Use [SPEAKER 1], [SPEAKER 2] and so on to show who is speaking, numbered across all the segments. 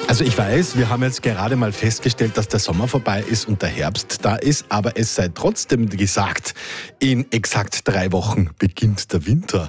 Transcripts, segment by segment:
[SPEAKER 1] Also ich weiß, wir haben jetzt gerade mal festgestellt, dass der Sommer vorbei ist und der Herbst da ist, aber es sei trotzdem gesagt, in exakt 3 Wochen beginnt der Winter.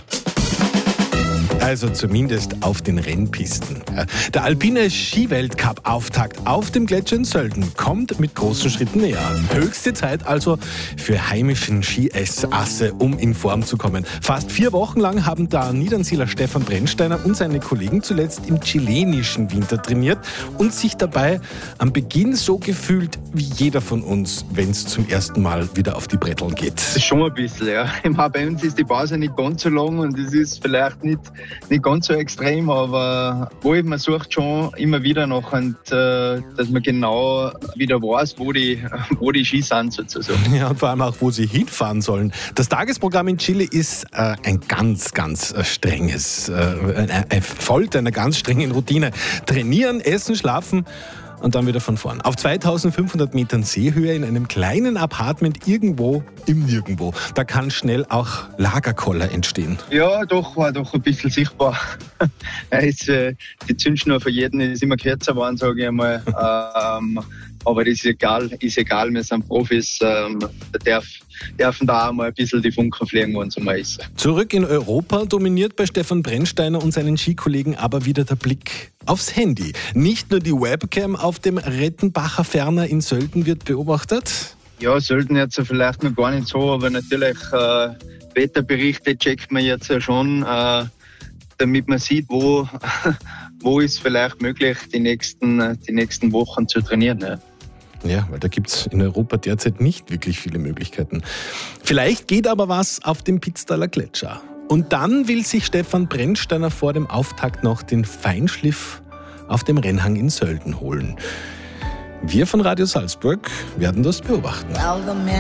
[SPEAKER 1] Also zumindest auf den Rennpisten. Der alpine Skiweltcup-Auftakt auf dem Gletscher in Sölden kommt mit großen Schritten näher. Höchste Zeit also für heimischen Ski-Asse, um in Form zu kommen. Fast 4 Wochen lang haben der Niedernsieler Stefan Brennsteiner und seine Kollegen zuletzt im chilenischen Winter trainiert und sich dabei am Beginn so gefühlt wie jeder von uns, wenn es zum ersten Mal wieder auf die Bretteln geht.
[SPEAKER 2] Schon ein bisschen, ja. Ich meine, bei uns ist die Pause nicht ganz so lang und es ist vielleicht nicht ganz so extrem, aber man sucht schon immer wieder noch, und, dass man genau wieder weiß, wo die Ski sind sozusagen.
[SPEAKER 1] Ja, und vor allem auch, wo sie hinfahren sollen. Das Tagesprogramm in Chile ist ein ganz, ganz strenges, folgt einer ganz strengen Routine. Trainieren, essen, schlafen und dann wieder von vorn. Auf 2500 Metern Seehöhe in einem kleinen Apartment irgendwo im Nirgendwo. Da kann schnell auch Lagerkoller entstehen.
[SPEAKER 2] Ja, doch, war doch ein bisschen sichtbar. Die Zündschnur für jeden ist immer kürzer geworden, sage ich einmal. Aber das ist egal, wir sind Profis. Da dürfen da auch mal ein bisschen die Funken fliegen, wenn es mal ist.
[SPEAKER 1] Zurück in Europa dominiert bei Stefan Brennsteiner und seinen Skikollegen aber wieder der Blick aufs Handy. Nicht nur die Webcam auf dem Rettenbacher Ferner in Sölden wird beobachtet.
[SPEAKER 2] Ja, Sölden jetzt vielleicht noch gar nicht so, aber natürlich Wetterberichte checkt man jetzt ja schon, damit man sieht, wo ist vielleicht möglich, die nächsten Wochen zu trainieren. Ja.
[SPEAKER 1] Ja, weil da gibt es in Europa derzeit nicht wirklich viele Möglichkeiten. Vielleicht geht aber was auf dem Pitztaler Gletscher. Und dann will sich Stefan Brennsteiner vor dem Auftakt noch den Feinschliff auf dem Rennhang in Sölden holen. Wir von Radio Salzburg werden das beobachten.